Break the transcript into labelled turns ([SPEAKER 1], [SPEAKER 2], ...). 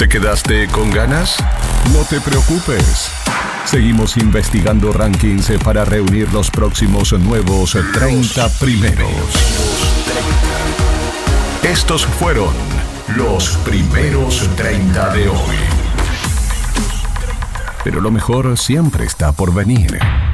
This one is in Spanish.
[SPEAKER 1] ¿Te quedaste con ganas? No te preocupes. Seguimos investigando rankings para reunir los próximos nuevos 30 primeros. Estos fueron los primeros 30 de hoy. Pero lo mejor siempre está por venir.